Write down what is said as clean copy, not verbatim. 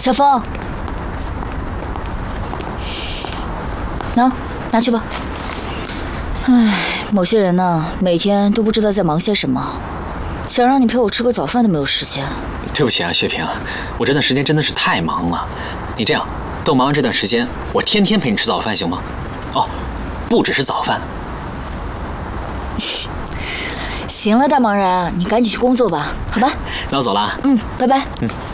小峰，拿去吧。唉，某些人呢，每天都不知道在忙些什么，想让你陪我吃个早饭都没有时间。 对不起啊，薛平，我这段时间真的是太忙了。你这样，等忙完这段时间，我天天陪你吃早饭行吗？哦，不只是早饭。 行了，大忙人，你赶紧去工作吧，好吧？ 那我走了。 拜拜。